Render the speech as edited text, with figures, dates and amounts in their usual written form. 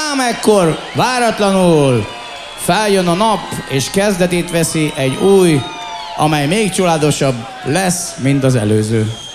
Ám ekkor váratlanul feljön a nap, és kezdetét veszi egy új, amely még csodálatosabb lesz, mint az előző.